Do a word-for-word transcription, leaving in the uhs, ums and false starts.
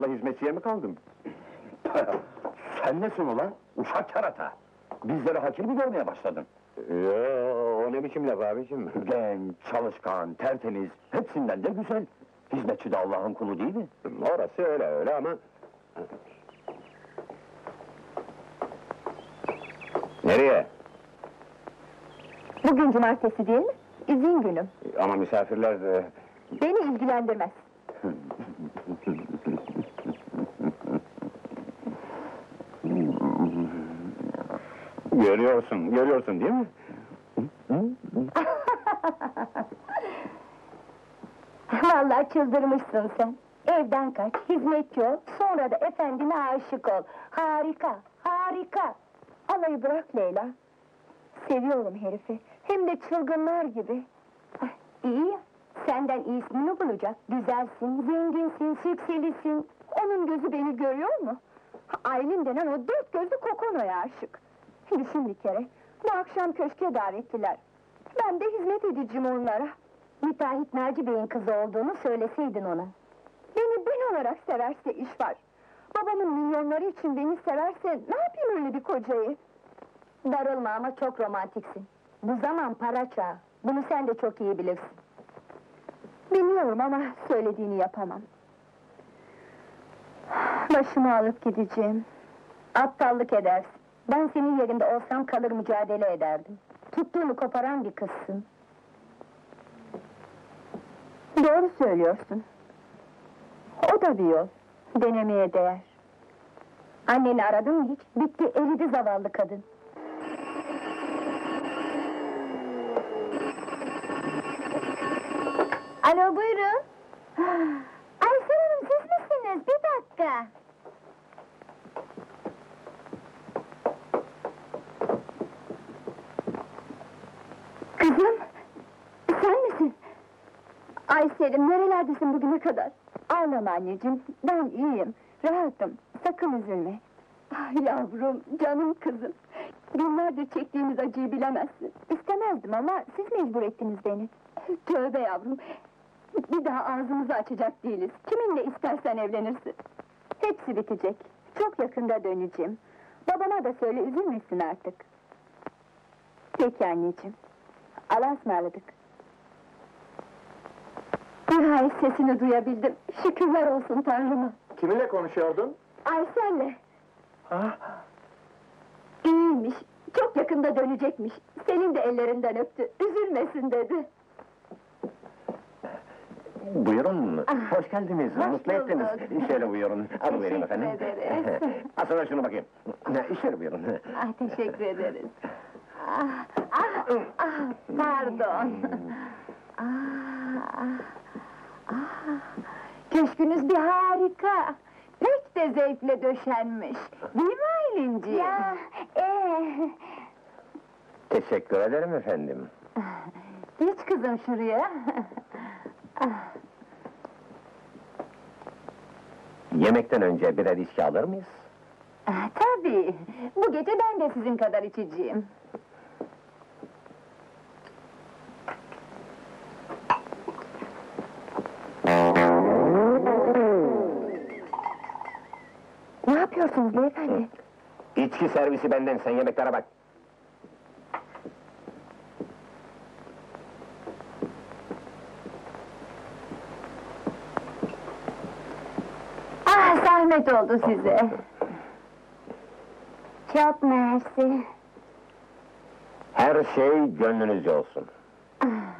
hizmetçiye mi kaldım? Sen nesin ulan? Uşak kerata! Bizleri hakir mi görmeye başladın? Yoo, o ne biçim laf abicim? Genç, çalışkan, tertemiz, hepsinden de güzel. Hizmetçi de Allah'ın kulu değil mi? Orası öyle öyle ama... Nereye? Bugün cumartesi değil mi? İzin günüm. Ama misafirler de... Beni ilgilendirmez. Görüyorsun, görüyorsun değil mi? Vallahi çıldırmışsın sen. Evden kaç, hizmetçi ol, sonra da efendine aşık ol. Harika, harika! Alayı bırak Leyla. Seviyorum herifi, hem de çılgınlar gibi. Ah, İyi ya, senden iyisini mi bulacak? Güzelsin, zenginsin, sükselisin. Onun gözü beni görüyor mu? Aylin denen o dört gözlü Kokono'ya aşık. Düşün bir kere, bu akşam köşke davetliler. Ben de hizmet edeceğim onlara. Müteahhit Naci Bey'in kızı olduğunu söyleseydin ona. Beni ben olarak severse iş var. Babamın milyonları için beni severse ne yapayım öyle bir kocayı? Darılma ama çok romantiksin. Bu zaman para çağı. Bunu sen de çok iyi bilirsin. Biliyorum ama söylediğini yapamam. Başımı alıp gideceğim. Aptallık edersin. Ben senin yerinde olsam kalır mücadele ederdim. Tuttuğunu koparan bir kızsın. Doğru söylüyorsun. O da bir yol. Denemeye değer. Anneni aradın mı hiç? Bitti, eridi zavallı kadın. Alo, buyurun. Aysel Hanım, siz misiniz? Bir dakika. Kızım, sen misin? Aysel'im, nerelerdesin bugüne kadar? Ağlama anneciğim, ben iyiyim, rahatım, sakın üzülme. Ah yavrum, canım kızım! Günlerdir çektiğimiz acıyı bilemezsin. İstemezdim ama siz mecbur ettiniz beni. Tövbe yavrum! Bir daha ağzımızı açacak değiliz, kiminle istersen evlenirsin. Hepsi bitecek, çok yakında döneceğim. Babama da söyle, üzülmesin artık. Peki anneciğim, Allah'a ısmarladık. Nihayet sesini duyabildim, şükürler olsun Tanrı'ma! Kiminle konuşuyordun? Aysel'le! Ha? İyiymiş, çok yakında dönecekmiş. Senin de ellerinden öptü, üzülmesin dedi. Buyurun, Ah, hoş geldiniz, hoş mutlu ettiniz. bulduk. Şöyle buyurun, al vereyim Teşekkür efendim. ederiz. Aslında şunu bakayım. Ne, şöyle buyurun. Ah, teşekkür ederiz. Ah, ah, ah, pardon. Ah, ah, ah. Köşkünüz bir harika. Pek de zevkle döşenmiş. Değil mi Aylinciğim? Ya, ee... Teşekkür ederim efendim. Geç kızım şuraya. Yemekten önce birer içki alır mıyız? Ah, tabii, bu gece ben de sizin kadar içeceğim. Ne yapıyorsunuz beyefendi? İçki servisi benden, sen yemeklere bak. Ah, zahmet oldu size. Çok mersi. Her şey gönlünüzce olsun.